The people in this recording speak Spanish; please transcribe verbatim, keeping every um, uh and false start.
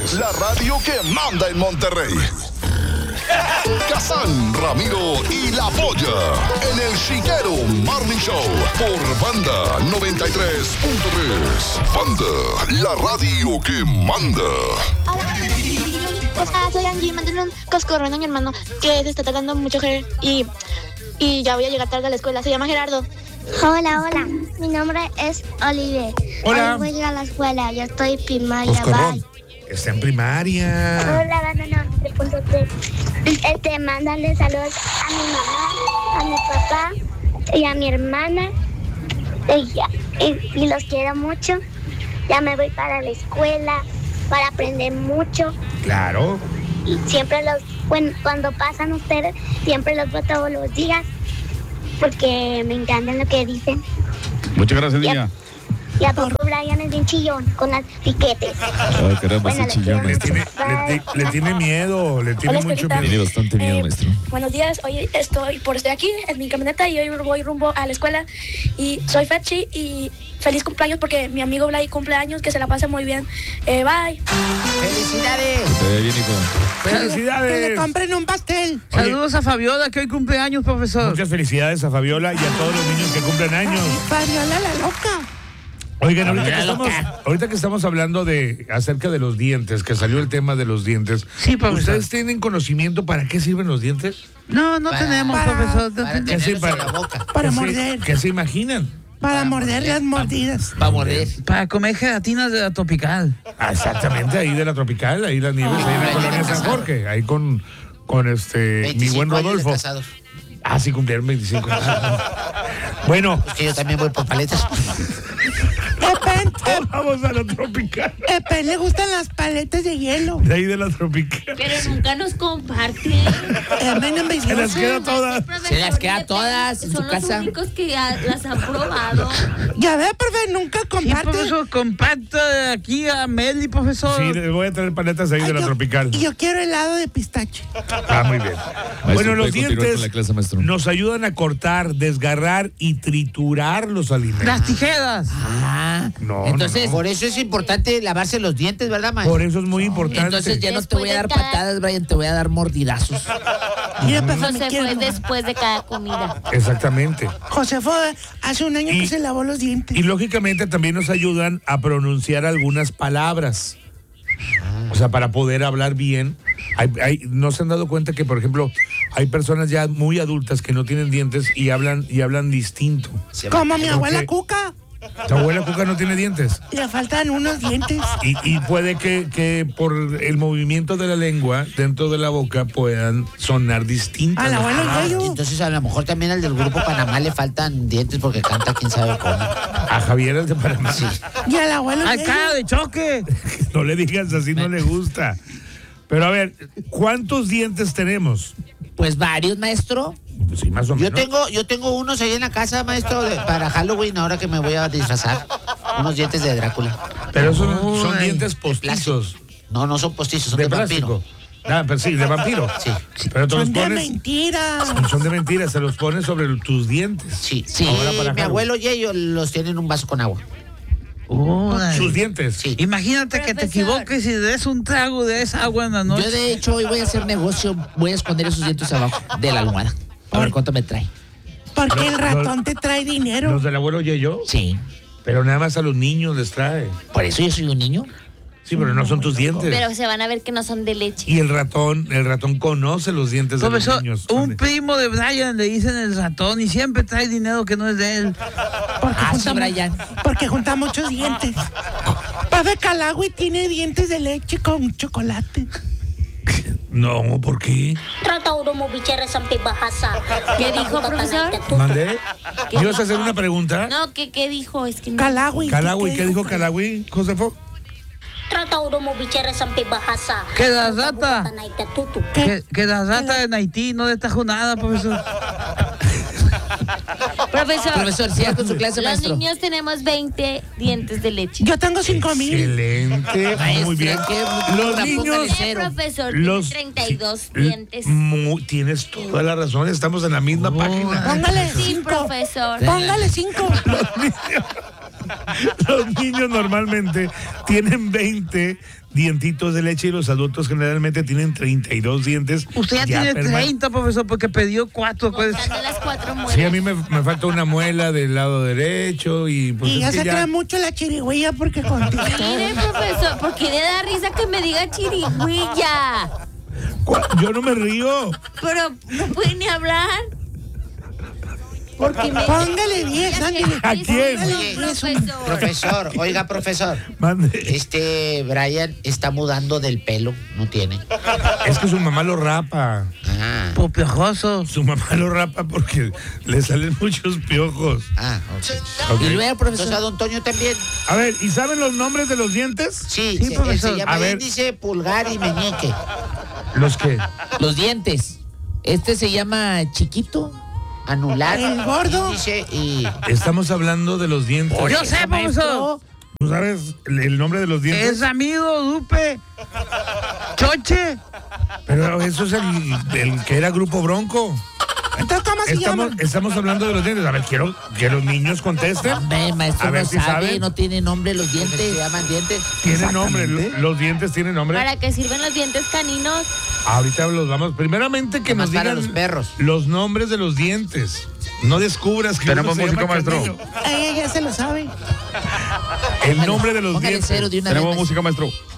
la radio que manda en Monterrey. Kazán, Ramiro y La Polla en el Chiquero Morning Show por Banda noventa y tres punto tres. Banda, la radio que manda. Pues, ah, soy Angie, mándale un coscorrón a mi hermano que se está tratando mucho y, y ya voy a llegar tarde a la escuela. Se llama Gerardo. Hola, hola. Mi nombre es Oliver. Hola. Hoy voy a llegar a la escuela. Yo estoy en primaria. Coscorrón. Bye. Está en primaria. Hola, banana. Te punto tres. Este, mándale saludos a mi mamá, a mi papá y a mi hermana. Y, ya, y, y los quiero mucho. Ya me voy para la escuela para aprender mucho. Claro. Y siempre los, bueno, cuando pasan ustedes, siempre los veo todos los días porque me encantan lo que dicen. Muchas gracias, niña. Y a poco Brian es bien chillón con las piquetes. Ay, caramba, Bueno, ese le chillón, quiero Le maestro. tiene, le, ti- le tiene miedo, le tiene Hola, mucho Escuelita. Tiene miedo. bastante miedo, Eh, maestro. Buenos días, hoy estoy por estar aquí en mi camioneta y hoy voy rumbo a la escuela y soy Ferchi y feliz cumpleaños porque mi amigo Blay cumpleaños, que se la pase muy bien. Eh, bye. ¡Felicidades! Que te vaya bien, hijo. Que le ¡Felicidades! compren un pastel. Oye, Saludos a Fabiola, que hoy cumpleaños, profesor. muchas felicidades a Fabiola y a todos los niños que cumplen años. Fabiola la loca. Oigan, ahorita que, Fabiola estamos, loca. ahorita que estamos hablando de acerca de los dientes, que salió el tema de los dientes. Sí, profesor. ¿Ustedes tienen conocimiento para qué sirven los dientes? No, no Para- tenemos, para- profesor. No Para ten- ¿Qué se- tenerlos en la boca. Para ¿Qué se- morder. ¿Qué se imaginan? Para morder las mordidas. Para morder. Para comer gelatinas de la tropical. Ah, exactamente, ahí de la Tropical, ahí las nieves, ahí en la Ah, colonia ya San casados. Jorge, ahí con, con este mi veinticinco buen años de Rodolfo. casados. Ah, sí, cumplieron veinticinco años. Bueno, Que yo también voy por paletas. Epen, vamos a la Tropical, Epen le gustan las paletas de hielo. de ahí de la Tropical. Pero nunca nos comparte. Epen en Se las queda todas. Se las queda todas en su Son casa. los únicos que ya las han probado. Ya ve, profe, nunca Sí, comparte. profesor, comparto de aquí a Meli, profesor. Sí, les voy a traer paletas ahí de la Yo- Tropical. Y yo quiero helado de pistache. Ah, muy bien. Maestro, Bueno, los ¿puede continuar dientes con la clase, maestro? nos ayudan a cortar, desgarrar y triturar los alimentos. Las tijeras. Ah, No, entonces, no, no. por eso es importante lavarse los dientes, ¿verdad, maestro? Por eso es muy importante. Entonces ya no te Después voy a de dar cada- patadas, Brian, te voy a dar mordidazos. Mira, profe, Eso me se quiero fue enojar. después de cada comida. Exactamente. Josefo hace un año Y- que se lavó los dientes. Y lógicamente también nos ayudan a pronunciar algunas palabras. O sea, para poder hablar bien. Hay, hay- ¿no se han dado cuenta que, por ejemplo, hay personas ya muy adultas que no tienen dientes y hablan, y hablan distinto? Como mi abuela Porque- Cuca. Tu abuela Cuca no tiene dientes. Le faltan unos dientes. Y, y puede que, que por el movimiento de la lengua dentro de la boca puedan sonar distintas. Al abuelo Ah, Yayo. entonces a lo mejor también al del grupo Panamá le faltan dientes porque canta quién sabe cómo. A Javier el de Panamá. Y al abuelo ¡Ay, Yayo. cara de choque! No le digas así, no le gusta. Pero a ver, ¿cuántos dientes tenemos? Pues varios, maestro. Pues sí, más o Yo menos. tengo, yo tengo unos ahí en la casa, maestro, de- para Halloween, ahora que me voy a disfrazar. Unos dientes de Drácula. Pero son, son Ay. dientes postizos. No, no son postizos, son De de, plástico. vampiro. Ah, pero sí, de vampiro. Sí, Pero te los Son de pones. mentira. Son de mentira, se los pones sobre tus dientes. sí, sí. Ahora para Mi Halloween. abuelo y ellos los tienen en un vaso con agua. Órale. Sus dientes. Sí. Imagínate que te Profesor. equivoques y des un trago de esa agua en la Yo noche. de hecho hoy voy a hacer negocio, voy a esconder esos dientes abajo de la almohada. A ver cuánto me trae. Porque el Los- ratón te trae dinero. Los del abuelo Yeyo, Sí. pero nada más a los niños les trae. Por eso yo soy un niño. Sí, pero no son tus dientes. Pero se van a ver que no son de leche. Y el ratón, el ratón conoce los dientes de Profesor, los niños. Son un de- primo de Brian le dicen el ratón y siempre trae dinero que no es de él. Porque Ah, sí, junta, mu- Brian. porque junta muchos dientes. Padre Calagüey tiene dientes de leche con chocolate. No, ¿por qué? ¿Qué dijo, profesor? ¿Mandé? ¿Ibas a hacer una pregunta? No, ¿qué, qué dijo? Es que no. Calagüey. Calagüey, ¿qué dijo Calagüey, Josefo? Que la rata, que, que la rata en Haití no destajo nada, profesor. Profesor, Profesor, siga con su clase, los maestro. niños tenemos veinte dientes de leche. Yo tengo cinco mil. Excelente, Maestra, muy bien. qué Los burra, niños, póngale Eh, cero. profesor, los tiene treinta y dos sí, dientes. mu- tienes toda la razón, estamos en la misma página. Póngale Sí, cinco. profesor. Póngale cinco. Los niños normalmente tienen veinte dientitos de leche y los adultos generalmente tienen treinta y dos dientes. Usted ya, ya tiene perma- treinta, profesor, porque pidió cuatro. Pues. Las cuatro muelas. Sí, a mí me, me falta una muela del lado derecho y pues. Y ya es que se ya... trae mucho la chirigüilla porque contestó. Mire, profesor, ¿por qué le da risa que me diga chirigüilla? Yo no me río. Pero no puede ni hablar. Porque me... Póngale diez, ándale. ¿A quién? Oye, profesor. Profesor, oiga, profesor. Mande. Este Brian está mudando del pelo, no tiene. Es que su mamá lo rapa. Ah, Por piojoso. Su mamá lo rapa porque le salen muchos piojos. ah, ok. Ok. Y luego, profesor, a don Toño también. A ver, ¿y saben los nombres de los dientes? Sí, Sí, se, él profesor. se llama A ver. índice, pulgar y meñique. ¿Los qué? Los dientes. Este se llama chiquito. Anular, El gordo. índice y... Estamos hablando de los dientes. Yo sé, profesor. ¿Tú sabes el, el nombre de los dientes? Es amigo, Dupe. Choche. Pero eso es el, el que era Grupo Bronco. Entonces, ¿cómo se Estamos, llama? estamos hablando de los dientes. A ver, quiero que los niños contesten. Hombre, maestro A ver no si sabe, saben. no tiene nombre los ¿Se dientes. llaman dientes? Tienen nombre, lo- los dientes tienen nombre. ¿Para qué sirven los dientes caninos? Ahorita los vamos. Primeramente que Nomás nos para digan los perros. los nombres de los dientes. No descubras que Tenemos uno se música, llama maestro. canino. Ella ya se lo sabe. El nombre de los Póngale dientes. cero de una vez. Tenemos maestro. música, maestro.